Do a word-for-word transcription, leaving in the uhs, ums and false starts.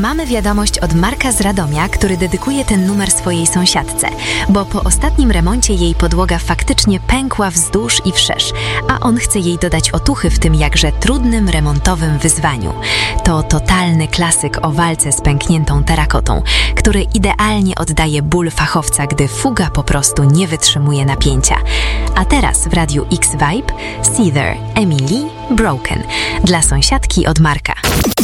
Mamy wiadomość od Marka z Radomia, który dedykuje ten numer swojej sąsiadce, bo po ostatnim remoncie jej podłoga faktycznie pękła wzdłuż i wszerz, a on chce jej dodać otuchy w tym jakże trudnym remontowym wyzwaniu. To totalny klasyk o walce z pękniętą terakotą, który idealnie oddaje ból fachowca, gdy fuga po prostu nie wytrzymuje napięcia. A teraz w Radiu X Vibe Seether, Emily, Broken dla sąsiadki od Marka.